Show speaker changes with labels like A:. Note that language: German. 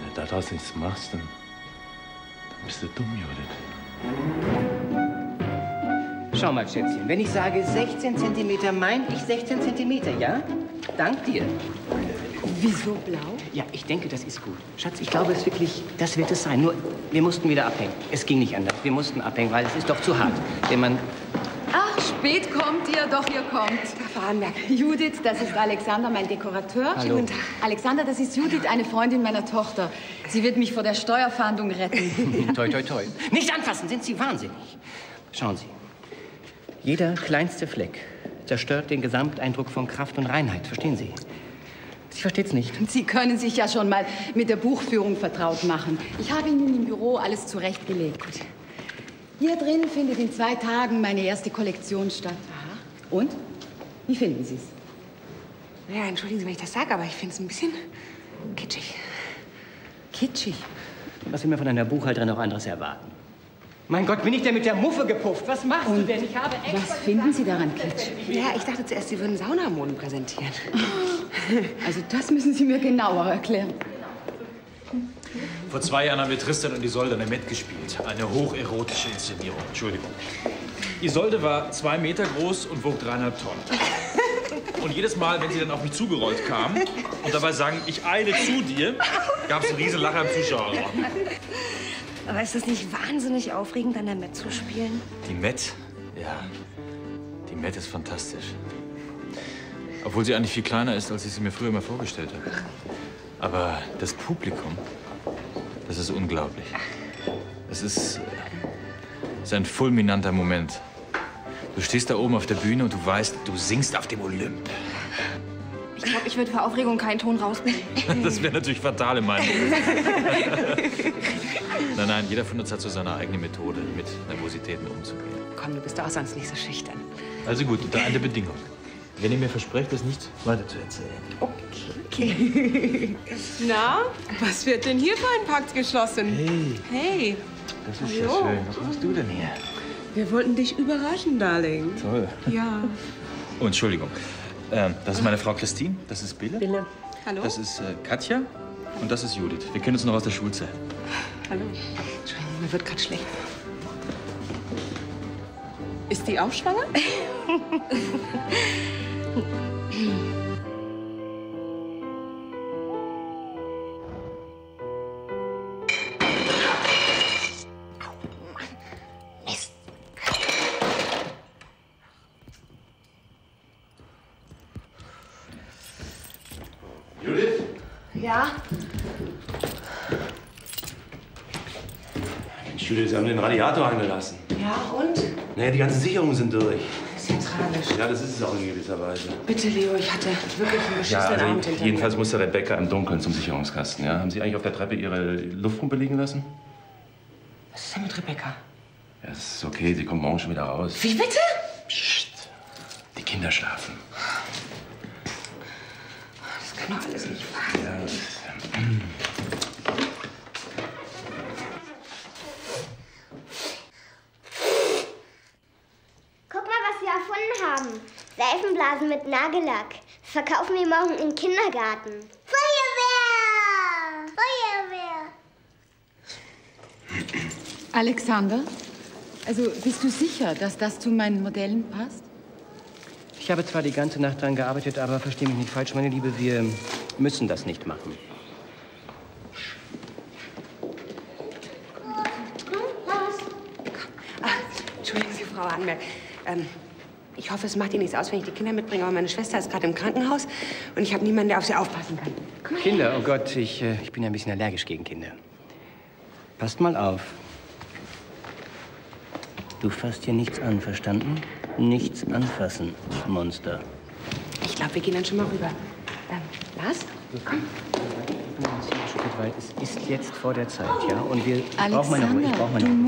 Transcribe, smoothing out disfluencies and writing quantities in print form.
A: du daraus nichts machst, dann bist du dumm, Judith.
B: Schau mal, Schätzchen, wenn ich sage 16 Zentimeter, meine ich 16 Zentimeter, ja? Dank dir.
C: Wieso blau?
B: Ja, ich denke, das ist gut. Schatz, ich glaube es wirklich, das wird es sein. Nur, wir mussten wieder abhängen. Es ging nicht anders. Wir mussten abhängen, weil es ist doch zu hart. Wenn man...
C: Ach, spät kommt ihr, doch ihr kommt.
D: Frau Anmerk.
C: Judith, das ist Alexander, mein Dekorateur.
B: Hallo.
C: Guten Tag. Alexander, das ist Judith, eine Freundin meiner Tochter. Sie wird mich vor der Steuerfahndung retten.
B: Toi, toi, toi. Nicht anfassen, sind Sie wahnsinnig. Schauen Sie. Jeder kleinste Fleck zerstört den Gesamteindruck von Kraft und Reinheit. Verstehen Sie? Sie versteht's nicht.
C: Sie können sich ja schon mal mit der Buchführung vertraut machen. Ich habe Ihnen im Büro alles zurechtgelegt. Gut. Hier drin findet in 2 Tagen meine erste Kollektion statt. Aha. Und? Wie finden Sie es?
D: Ja, entschuldigen Sie, wenn ich das sage, aber ich finde es ein bisschen kitschig.
C: Kitschig?
B: Was will man von einer Buchhalterin auch anderes erwarten? Mein Gott, bin ich denn mit der Muffe gepufft? Was machst du denn? Ich habe extra...
C: Was finden Sie daran kitschig?
D: Ja, ich dachte zuerst, Sie würden Saunamoden präsentieren.
C: Also das müssen Sie mir genauer erklären.
E: Vor 2 Jahren haben wir Tristan und Isolde an der Met gespielt. Eine hocherotische Inszenierung. Entschuldigung. Isolde war 2 Meter groß und wog 3,5 Tonnen. Und jedes Mal, wenn sie dann auf mich zugerollt kam und dabei sang, ich eile zu dir, gab es einen riesen Lacher im Zuschauerraum.
D: Aber ist das nicht wahnsinnig aufregend, an der Met zu spielen?
E: Die Met? Ja. Die Met ist fantastisch. Obwohl sie eigentlich viel kleiner ist, als ich sie mir früher mal vorgestellt habe. Aber das Publikum, das ist unglaublich. Es ist ein fulminanter Moment. Du stehst da oben auf der Bühne und du weißt, du singst auf dem Olymp.
F: Ich glaube, ich würde vor Aufregung keinen Ton rausbringen.
E: Das wäre natürlich fatal in meinem Beruf. Nein, jeder von uns hat so seine eigene Methode, mit Nervositäten umzugehen.
D: Komm, du bist doch auch sonst nicht so schüchtern.
E: Also gut, unter einer Bedingung. Wenn ihr mir versprecht, das nicht weiter zu erzählen.
D: Okay.
G: Na, was wird denn hier für ein Pakt geschlossen?
E: Hey.
G: Hey,
E: Das ist ja schön. Was machst du denn hier?
G: wir wollten dich überraschen, Darling.
E: Toll.
G: Ja.
E: Oh, Entschuldigung. Das ist meine Frau Christine, das ist Bille.
D: Bille.
G: Hallo?
E: Das ist Katja und das ist Judith. Wir kennen uns noch aus der Schulzeit.
G: Hallo.
D: Entschuldigung, mir wird gerade schlecht.
G: Ist die auch schwanger?
D: Mist.
A: Judith?
F: Ja?
A: Mensch, Judith, Sie haben den Radiator angelassen.
D: Ja, und?
A: Naja, die ganzen Sicherungen sind durch.
D: Das ist ja tragisch.
A: Ja, das ist es auch in gewisser Weise.
D: Bitte, Leo, ich hatte wirklich einen
A: Ja,
D: beschissenen Abend hinter mir.
A: jedenfalls musste Rebecca im Dunkeln zum Sicherungskasten. Ja? Haben Sie eigentlich auf der Treppe Ihre Luftpumpe liegen lassen?
D: Was ist denn mit Rebecca?
A: Ja, das ist okay. Sie kommt morgen schon wieder raus.
D: Wie bitte?
A: Psst. Die Kinder schlafen.
D: Das kann doch alles nicht wahr sein.
A: Ja,
H: Guck mal, was wir erfunden haben. Seifenblasen mit Nagellack. Das verkaufen wir morgen im Kindergarten. Feuerwehr! Feuerwehr!
C: Alexander, also bist du sicher, dass das zu meinen Modellen passt?
B: Ich habe zwar die ganze Nacht dran gearbeitet, aber versteh mich nicht falsch, meine Liebe, wir müssen das nicht machen.
D: Entschuldigen Sie, Frau Anmerk. Ich hoffe, es macht Ihnen nichts aus, wenn ich die Kinder mitbringe, aber meine Schwester ist gerade im Krankenhaus und ich habe niemanden, der auf sie aufpassen kann. Komm mal
B: Kinder, oh Gott, ich bin ein bisschen allergisch gegen Kinder. Passt mal auf. Du fasst hier nichts an, verstanden? Nichts anfassen, Monster.
D: Ich glaube, wir gehen dann schon mal rüber. Lars? Komm.
B: Weil es ist jetzt vor der Zeit, ja? Und wir brauchen meine Ruhe. Ich brauche meine Ruhe.